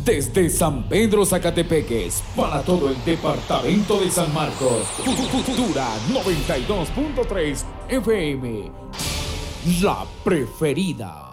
Desde San Pedro Zacatepeques, para todo el departamento de San Marcos, Futura 92.3 FM, la preferida.